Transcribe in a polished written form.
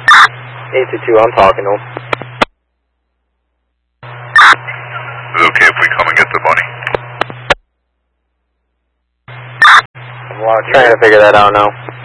822, I'm talking to him. Is it okay if we come and get the money? I'm trying to figure that out now.